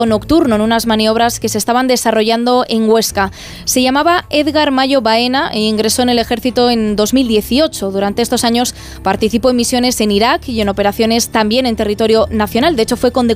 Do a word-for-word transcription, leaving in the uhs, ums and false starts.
nocturno en unas maniobras que se estaban desarrollando en Huesca. Se llamaba Edgar Mayo Baena e ingresó en el ejército en dos mil dieciocho. Durante estos años participó en misiones en Irak y en operaciones también en territorio nacional. De hecho, fue condecorado